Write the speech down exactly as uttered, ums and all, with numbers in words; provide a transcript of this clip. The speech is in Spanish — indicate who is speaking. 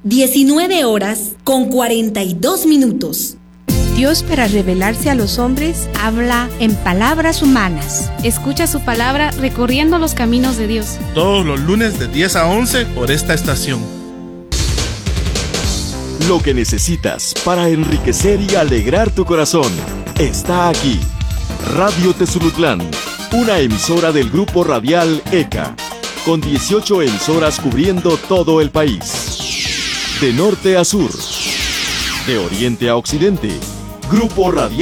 Speaker 1: diecinueve horas con cuarenta y dos minutos.
Speaker 2: Dios, para revelarse a los hombres, habla en palabras humanas.
Speaker 3: Escucha su palabra recorriendo los caminos de Dios.
Speaker 4: Todos los lunes de diez a once por esta estación.
Speaker 5: Lo que necesitas para enriquecer y alegrar tu corazón está aquí. Radio Tezulutlán, una emisora del Grupo Radial E C A, con dieciocho emisoras cubriendo todo el país. De norte a sur, de oriente a occidente, Grupo Radial